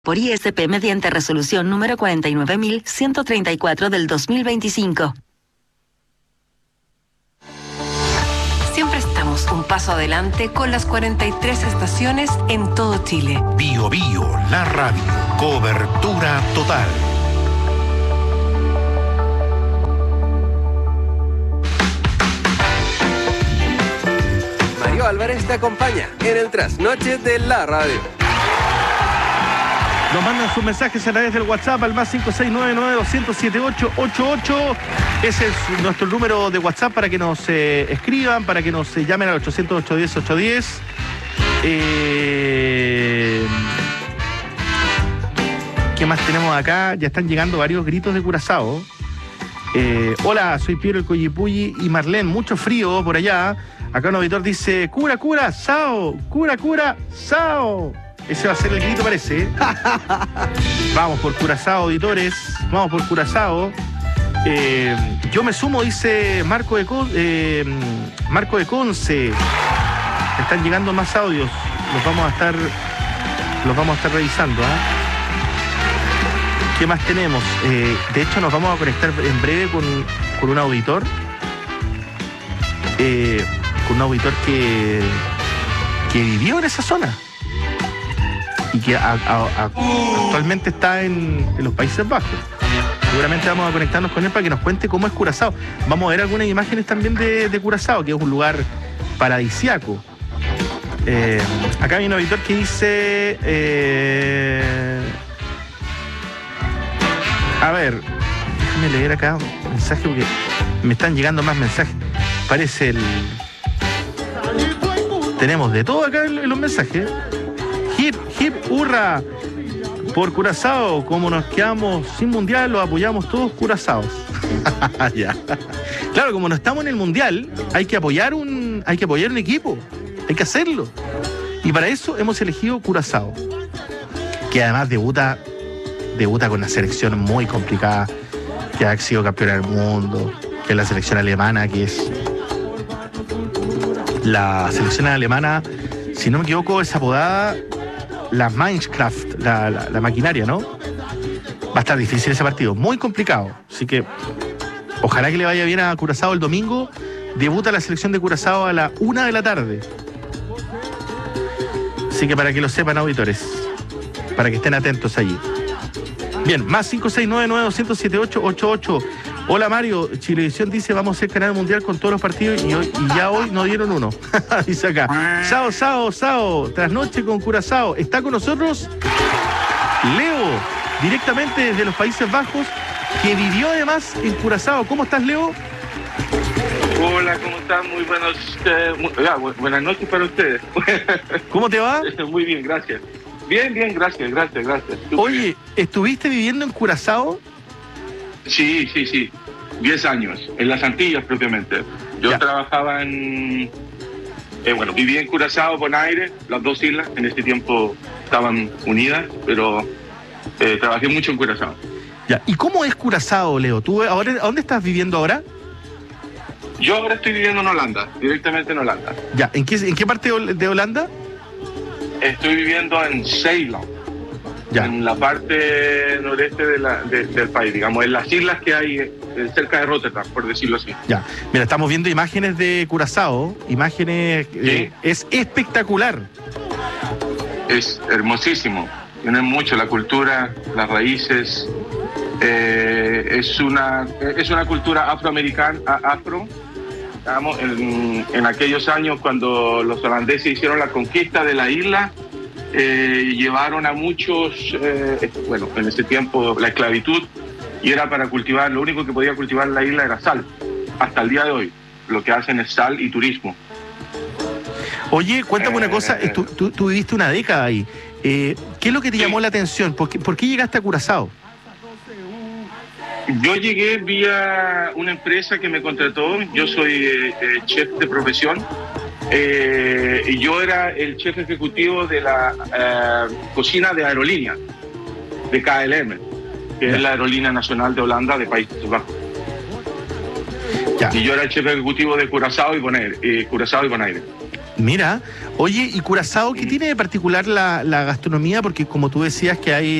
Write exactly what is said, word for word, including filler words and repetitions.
por I S P mediante resolución número cuarenta y nueve mil ciento treinta y cuatro del dos mil veinticinco. Siempre estamos un paso adelante con las cuarenta y tres estaciones en todo Chile. Bio Bio, la radio, cobertura total. Mario Álvarez te acompaña en el trasnoche de la radio. Nos mandan sus mensajes a través del WhatsApp al más cinco seis nueve nueve dos cero siete ocho ocho ocho. Ese es nuestro número de WhatsApp para que nos eh, escriban, para que nos eh, llamen al ochocientos, ochocientos diez, ochocientos diez. Eh... ¿Qué más tenemos acá? Ya están llegando varios gritos de Curazao. Eh, hola, soy Piero el Coyipulli y Marlene. Mucho frío por allá. Acá un auditor dice, cura, cura, sao, cura, cura, sao. Ese va a ser el grito, parece. Vamos por Curazao, auditores. Vamos por Curazao. Eh, yo me sumo, dice Marco de, Con, eh, Marco de Conce. Están llegando más audios. Los vamos a estar, los vamos a estar revisando. ¿eh? ¿Qué más tenemos? Eh, de hecho, nos vamos a conectar en breve con, con un auditor. Eh, con un auditor que, que vivió en esa zona. Y que a, a, a, actualmente está en, en los Países Bajos. Seguramente vamos a conectarnos con él para que nos cuente cómo es Curazao. Vamos a ver algunas imágenes también de, de Curazao, que es un lugar paradisiaco. Eh, acá hay un auditor que dice... Eh, a ver, déjame leer acá un mensaje porque me están llegando más mensajes. Parece el... Tenemos de todo acá en, en los mensajes. Hip, hip, hurra por Curazao. Como nos quedamos sin mundial, los apoyamos todos Curazaos. Ya. Claro, como no estamos en el mundial, hay que apoyar un, hay que apoyar un equipo. Hay que hacerlo. Y para eso hemos elegido Curazao, que además debuta, debuta con una selección muy complicada, que ha sido campeona del mundo, que es la selección alemana, que es la selección alemana, si no me equivoco, es apodada la Minecraft, la, la, la maquinaria, ¿no? Va a estar difícil ese partido, muy complicado. Así que ojalá que le vaya bien a Curazao el domingo. Debuta la selección de Curazao a la una de la tarde. Así que para que lo sepan, auditores, para que estén atentos allí. Bien, más cinco seis nueve nueve dos cero siete ocho ocho ocho. Hola Mario, Chilevisión dice vamos a ser canal mundial con todos los partidos y, hoy, y ya hoy nos dieron uno. Dice acá. Sao, sao, sao. Trasnoche con Curazao. Está con nosotros Leo, directamente desde los Países Bajos, que vivió además en Curazao. ¿Cómo estás, Leo? Hola, ¿cómo están? Muy buenos, eh, muy, ah, bu buenas noches para ustedes. ¿Cómo te va? Muy bien, gracias. Bien, bien, gracias, gracias, gracias. Oye, ¿estuviste viviendo en Curazao? Sí, sí, sí. Diez años, en las Antillas propiamente. Yo ya. trabajaba en... Eh, bueno, viví en Curazao, Bonaire, las dos islas. En este tiempo estaban unidas, pero eh, trabajé mucho en Curazao. Ya. ¿Y cómo es Curazao, Leo? ¿Tú ahora, ¿a dónde estás viviendo ahora? Yo ahora estoy viviendo en Holanda, directamente en Holanda. Ya. ¿En qué, en qué parte de Holanda? Estoy viviendo en Zeeland. Ya. En la parte noreste de la, de, del país, digamos, en las islas que hay eh, cerca de Rotterdam, por decirlo así. Ya, mira, estamos viendo imágenes de Curazao, imágenes, eh, ¿sí? Es espectacular. Es hermosísimo, tiene mucho la cultura, las raíces, eh, es una es una cultura afroamericana, afro, digamos, en, en aquellos años cuando los holandeses hicieron la conquista de la isla. Eh, llevaron a muchos, eh, bueno, en ese tiempo la esclavitud, y era para cultivar, lo único que podía cultivar en la isla era sal. Hasta el día de hoy, lo que hacen es sal y turismo. Oye, cuéntame eh, una cosa, tú, tú, tú viviste una década ahí. Eh, ¿Qué es lo que te sí. llamó la atención? ¿Por qué, ¿Por qué llegaste a Curazao? Yo llegué vía una empresa que me contrató, yo soy eh, chef de profesión. Eh, y yo era el chef ejecutivo de la eh, cocina de aerolínea, de K L M, que ya. es la aerolínea nacional de Holanda de Países Bajos. Ya. Y yo era el chef ejecutivo de Curazao y Bonaire. Eh, Curazao y Bonaire. Mira, oye, ¿y Curazao qué Sí. tiene de particular la, la gastronomía? Porque como tú decías que hay